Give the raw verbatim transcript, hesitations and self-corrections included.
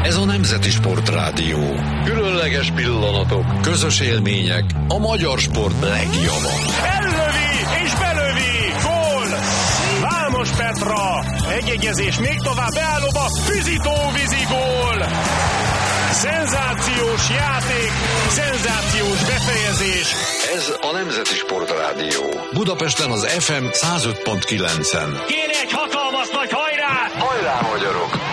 Ez a Nemzeti Sportrádió. Különleges pillanatok, közös élmények, a magyar sport legjava. Ellövi és belövi! Gól! Vámos Petra! Egyegyezés még tovább beállóba, Füzitó vízi gól! Szenzációs játék, szenzációs befejezés. Ez a Nemzeti Sportrádió. Budapesten az ef em száz öt pont kilencen. Kérj egy hatalmas nagy hajrá! Hajrá, magyarok!